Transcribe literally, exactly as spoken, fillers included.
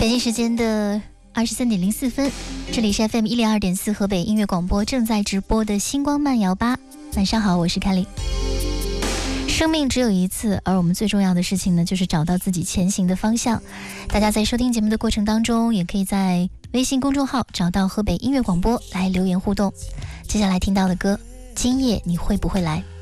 北京时间的二十三点零四分，这里是 F M 一零二点四河北音乐广播正在直播的星光慢摇吧。晚上好，我是凯莉。生命只有一次，而我们最重要的事情呢，就是找到自己前行的方向。大家在收听节目的过程当中，也可以在微信公众号找到河北音乐广播来留言互动。接下来听到的歌，今夜你会不会来？